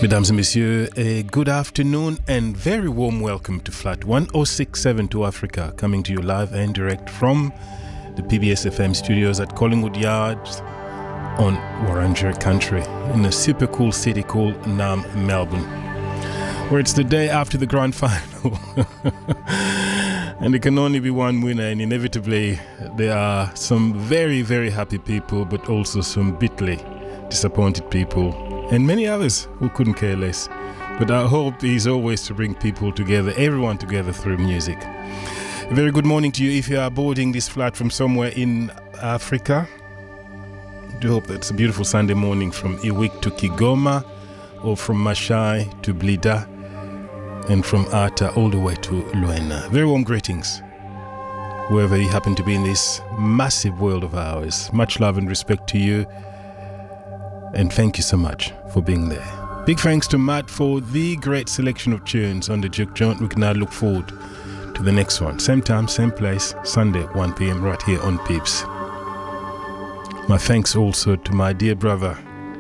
Mesdames et messieurs, a good afternoon and very warm welcome to Flat 1067 to Africa, coming to you live and direct from the PBS FM studios at Collingwood Yards on Wurundjeri country in a super cool city called Nam, Melbourne, where it's the day after the grand final and there can only be one winner, and inevitably there are some very, very happy people, but also some bitterly disappointed people and many others who couldn't care less. But our hope is always to bring people together, everyone together through music. A very good morning to you if you are boarding this flight from somewhere in Africa. I do hope that it's a beautiful Sunday morning from Iwik to Kigoma, or from Mashai to Blida, and from Ata all the way to Luena. Very warm greetings, wherever you happen to be in this massive world of ours. Much love and respect to you, and thank you so much for being there. Big thanks to Matt for the great selection of tunes on the Juke Joint. We can now look forward to the next one. Same time, same place, Sunday, 1 p.m. right here on Peeps. My thanks also to my dear brother,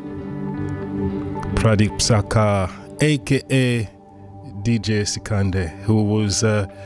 Pradeep Sakar, a.k.a. DJ Sikande, who was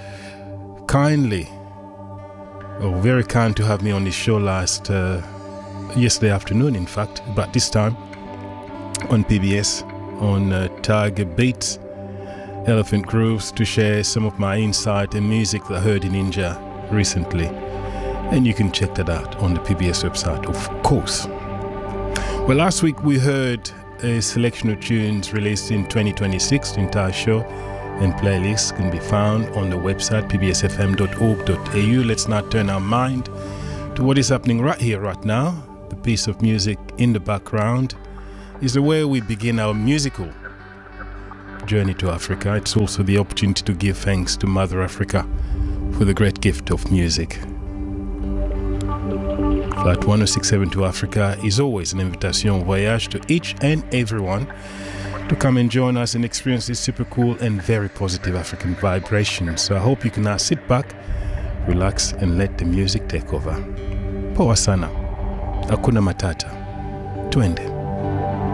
very kind to have me on his show yesterday afternoon, in fact, but this time on PBS, on Tiger Beats, Elephant Grooves, to share some of my insight and music that I heard in India recently. And you can check that out on the PBS website, of course. Well, last week we heard a selection of tunes released in 2026. The entire show and playlists can be found on the website pbsfm.org.au. Let's now turn our mind to what is happening right here, right now. The piece of music in the background is the way we begin our musical journey to Africa. It's also the opportunity to give thanks to Mother Africa for the great gift of music. Flight 1067 to Africa is always an invitation voyage to each and everyone to come and join us and experience this super cool and very positive African vibration. So I hope you can now sit back, relax, and let the music take over. Poa sana. Hakuna matata. Twende.